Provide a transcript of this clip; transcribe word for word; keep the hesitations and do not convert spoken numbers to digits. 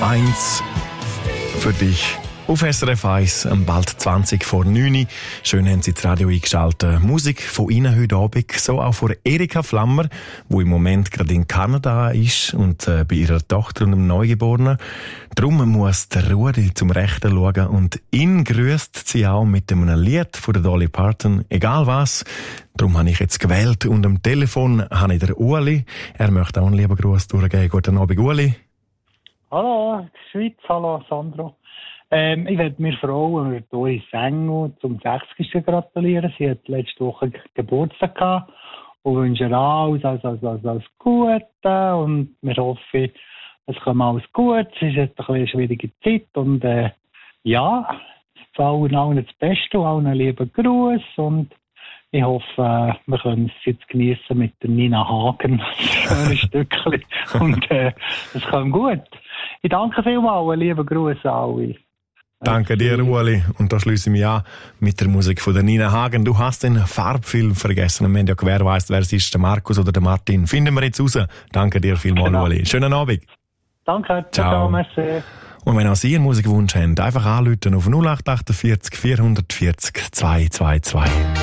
eins für dich. Auf S R F eins, um bald zwanzig vor neun. Schön haben Sie das Radio eingeschaltet. Musik von Ihnen heute Abend, so auch von Erika Flammer, die im Moment gerade in Kanada ist und äh, bei ihrer Tochter und dem Neugeborenen. Darum muss der Rudi zum Rechten schauen und ihn grüßt sie auch mit einem Lied von der Dolly Parton. Egal was. Darum habe ich jetzt gewählt und am Telefon habe ich den Ueli. Er möchte auch einen lieben Gruß durchgeben. Guten Abend, Ueli. Hallo, Schweiz, hallo Sandro. Ähm, ich werde mir Frau Doris Engel zum sechzigsten gratulieren. Sie hat letzte Woche Geburtstag gehabt und wünsche ihr alles, alles, alles, alles, alles Gute. Und wir hoffen, es kommt alles gut. Es ist jetzt ein eine schwierige Zeit. Und äh, ja, für allen, allen das Beste und allen einen lieben Gruß. Und ich hoffe, äh, wir können es jetzt genießen mit der Nina Hagen. Ein Stückchen. Und äh, es kommt gut. Ich danke vielmals. Einen lieben Gruß an alle. Danke dir, Ueli. Und da schließe ich mich an mit der Musik von der Nina Hagen. Du hast den Farbfilm vergessen. Und wenn ja wer weiss, wer es ist, der Markus oder der Martin, finden wir jetzt raus. Danke dir vielmals, genau. Ueli. Schönen Abend. Danke. Ciao. Ciao. Und wenn auch Sie einen Musikwunsch haben, einfach anrufen auf null acht vier acht vier vier vier zwei zwei zwei.